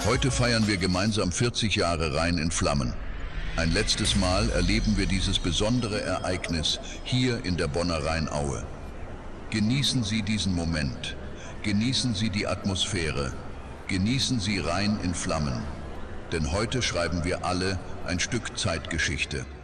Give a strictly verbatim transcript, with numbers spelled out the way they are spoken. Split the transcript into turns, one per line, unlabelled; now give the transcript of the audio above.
Heute feiern wir gemeinsam vierzig Jahre Rhein in Flammen. Ein letztes Mal erleben wir dieses besondere Ereignis hier in der Bonner Rheinaue. Genießen Sie diesen Moment, genießen Sie die Atmosphäre, genießen Sie Rhein in Flammen. Denn heute schreiben wir alle ein Stück Zeitgeschichte.